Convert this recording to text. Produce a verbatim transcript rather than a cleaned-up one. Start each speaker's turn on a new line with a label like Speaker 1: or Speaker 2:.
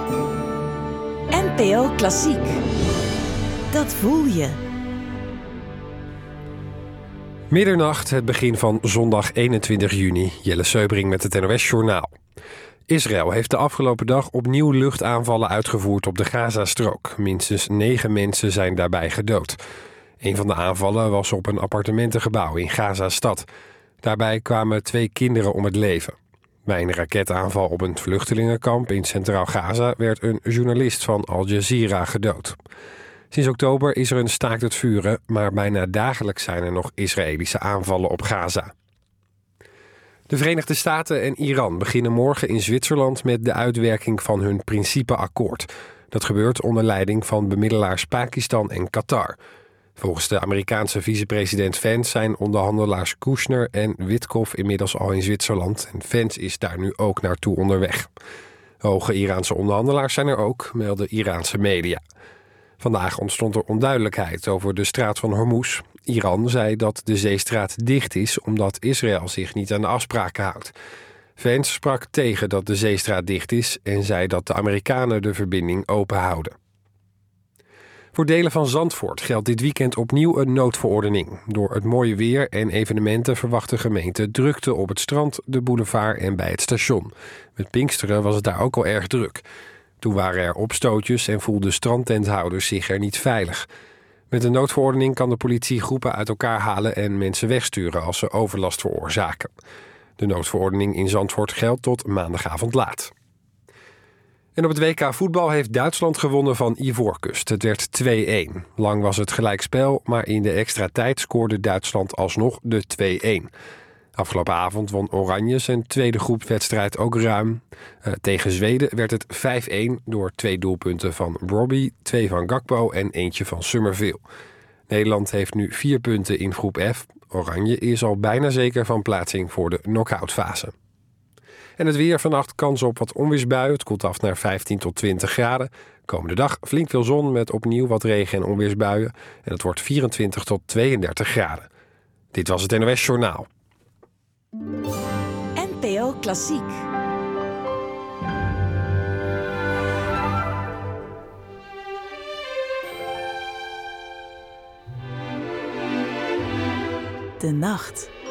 Speaker 1: N P O Klassiek. Dat voel je.
Speaker 2: Middernacht, het begin van zondag eenentwintig juni. Jelle Seubring met het N O S-journaal. Israël heeft de afgelopen dag opnieuw luchtaanvallen uitgevoerd op de Gazastrook. Minstens negen mensen zijn daarbij gedood. Een van de aanvallen was op een appartementengebouw in Gaza-stad. Daarbij kwamen twee kinderen om het leven. Bij een raketaanval op een vluchtelingenkamp in Centraal Gaza werd een journalist van Al Jazeera gedood. Sinds oktober is er een staakt het vuren, maar bijna dagelijks zijn er nog Israëlische aanvallen op Gaza. De Verenigde Staten en Iran beginnen morgen in Zwitserland met de uitwerking van hun principeakkoord. Dat gebeurt onder leiding van bemiddelaars Pakistan en Qatar. Volgens de Amerikaanse vicepresident Vance zijn onderhandelaars Kushner en Witkoff inmiddels al in Zwitserland. En Vance is daar nu ook naartoe onderweg. Hoge Iraanse onderhandelaars zijn er ook, melden Iraanse media. Vandaag ontstond er onduidelijkheid over de straat van Hormuz. Iran zei dat de zeestraat dicht is omdat Israël zich niet aan de afspraken houdt. Vance sprak tegen dat de zeestraat dicht is en zei dat de Amerikanen de verbinding open houden. Voor delen van Zandvoort geldt dit weekend opnieuw een noodverordening. Door het mooie weer en evenementen verwacht de gemeente drukte op het strand, de boulevard en bij het station. Met Pinksteren was het daar ook al erg druk. Toen waren er opstootjes en voelden strandtenthouders zich er niet veilig. Met een noodverordening kan de politie groepen uit elkaar halen en mensen wegsturen als ze overlast veroorzaken. De noodverordening in Zandvoort geldt tot maandagavond laat. En op het W K voetbal heeft Duitsland gewonnen van Ivoorkust. Het werd twee-een. Lang was het gelijkspel, maar in de extra tijd scoorde Duitsland alsnog de twee-een. Afgelopen avond won Oranje zijn tweede groepswedstrijd ook ruim. Uh, tegen Zweden werd het vijf-een door twee doelpunten van Robbie, twee van Gakpo en eentje van Summerville. Nederland heeft nu vier punten in groep F. Oranje is al bijna zeker van plaatsing voor de knock-out fase. En het weer: vannacht kans op wat onweersbuien. Het koelt af naar vijftien tot twintig graden. Komende dag flink veel zon met opnieuw wat regen- en onweersbuien. En het wordt vierentwintig tot tweeëndertig graden. Dit was het N O S-journaal.
Speaker 1: N P O Klassiek. De nacht.